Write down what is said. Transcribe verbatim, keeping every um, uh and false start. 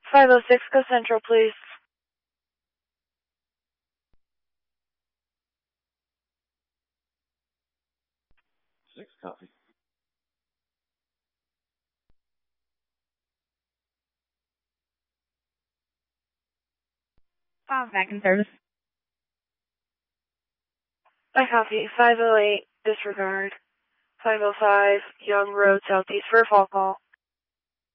five oh six, go Central, please. Six, copy. Five back in service. I copy. five oh eight, disregard. five oh five, Young Road, Southeast for a fall call.